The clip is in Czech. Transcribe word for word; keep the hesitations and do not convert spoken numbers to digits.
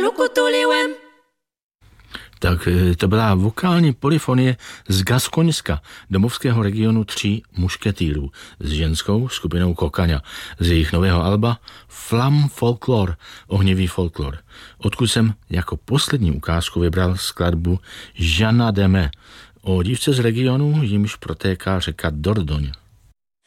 nukutuliłem. Tak to byla vokální polyfonie z Gaskoňska, domovského regionu Tří mušketýrů, s ženskou skupinou Kokaňa, z jejich nového alba Flam Folklore, ohnivý folklor, odkud jsem jako poslední ukázku vybral skladbu Žana Deme, o dívce z regionu, jimž protéká řeka Dordoň.